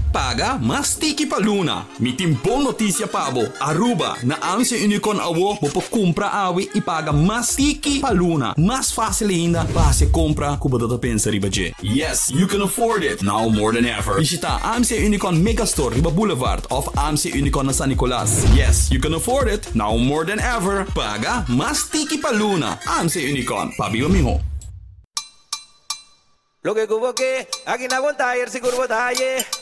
paga mas tiki paluna. Mi timpong notisya pabo, Aruba na ang si Unicon awo mo po kumpra awi ipaga mas tiki paluna. Mas fácil ainda para se compra kuba data pensa riba je. Yes, you can afford it now more than ever. Visita AMC Unicon Megastore Riba Boulevard of AMC Unicon na San Nicolas. Yes, you can afford it now more than ever. Paga mas tiki paluna. AMC Unicon, pabiwa miho. Lo que cubo que aquí no aguanta ayer si curvo talle.